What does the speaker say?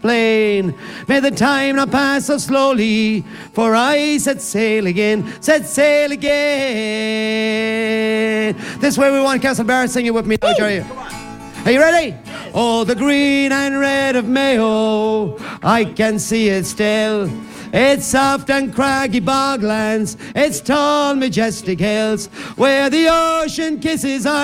plain. May the time not pass so slowly, for I set sail again, set sail again. This way we want Castlebar. Sing it with me now, Jerry. Are you ready? Oh, the green and red of Mayo, I can see it still. It's soft and craggy boglands, it's tall majestic hills, where the ocean kisses our